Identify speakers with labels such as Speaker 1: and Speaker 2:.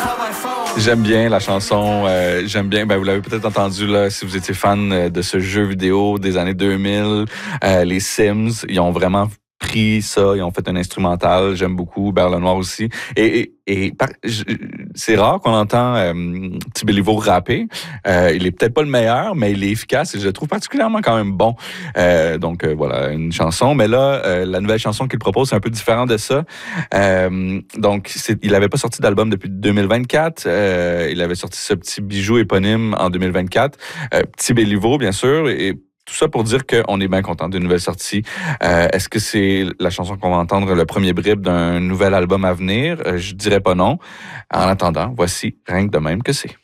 Speaker 1: J'aime bien la chanson. J'aime bien, vous l'avez peut-être entendu là, si vous étiez fan de ce jeu vidéo des années 2000, les Sims, ils ont vraiment pris ça, ils ont fait un instrumental. J'aime beaucoup Berle Noire aussi. C'est rare qu'on entend Petit Béliveau rapper. Il est peut-être pas le meilleur, mais il est efficace et je le trouve particulièrement quand même bon. Voilà, une chanson. Mais là, la nouvelle chanson qu'il propose, c'est un peu différent de ça. Il n'avait pas sorti d'album depuis 2024. Il avait sorti ce petit bijou éponyme en 2024. Petit Béliveau, bien sûr, et tout ça pour dire qu'on est bien content d'une nouvelle sortie. Est-ce que c'est la chanson qu'on va entendre, le premier bribe d'un nouvel album à venir? Je dirais pas non. En attendant, voici Rien que de même que c'est.